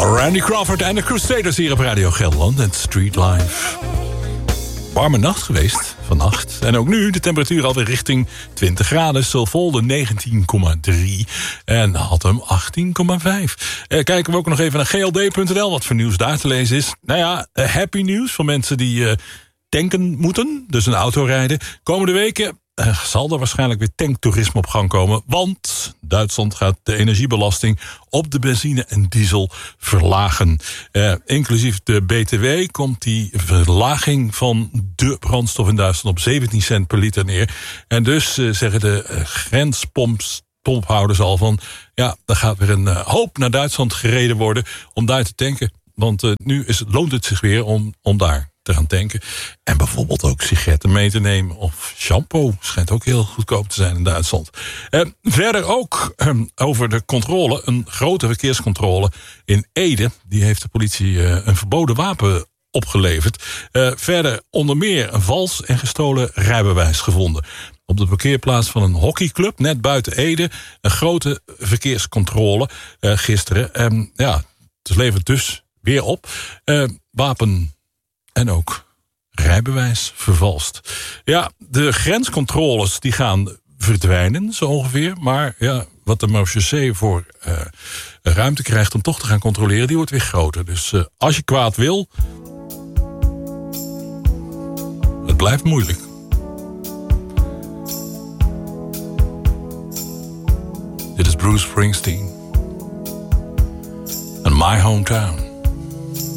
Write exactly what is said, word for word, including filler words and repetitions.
Randy Crawford en de Crusaders hier op Radio Gelderland en Street Life. Warme nacht geweest, vannacht. En ook nu de temperatuur alweer richting twintig graden. Zilvolde negentien komma drie en Hattem achttien komma vijf. Eh, kijken we ook nog even naar G L D punt n l, wat voor nieuws daar te lezen is. Nou ja, happy nieuws voor mensen die uh, tanken moeten, dus een auto rijden. Komende weken Uh, zal er waarschijnlijk weer tanktoerisme op gang komen. Want Duitsland gaat de energiebelasting op de benzine en diesel verlagen. Uh, inclusief de B T W komt die verlaging van de brandstof in Duitsland op zeventien cent per liter neer. En dus uh, zeggen de uh, grenspomphouders al van, ja, er gaat weer een uh, hoop naar Duitsland gereden worden om daar te tanken. Want uh, nu is, loont het zich weer om, om daar te gaan tanken. En bijvoorbeeld ook sigaretten mee te nemen. Of shampoo. Schijnt ook heel goedkoop te zijn in Duitsland. Eh, verder ook eh, over de controle. Een grote verkeerscontrole in Ede. Die heeft de politie eh, een verboden wapen opgeleverd. Eh, verder onder meer een vals en gestolen rijbewijs gevonden. Op de parkeerplaats van een hockeyclub, net buiten Ede. Een grote verkeerscontrole eh, gisteren. En ja, het levert dus weer op. Eh, wapen en ook rijbewijs vervalst. Ja, de grenscontroles die gaan verdwijnen, zo ongeveer. Maar ja, wat de marechaussee voor uh, ruimte krijgt om toch te gaan controleren, die wordt weer groter. Dus uh, als je kwaad wil, het blijft moeilijk. Dit is Bruce Springsteen. And My Hometown.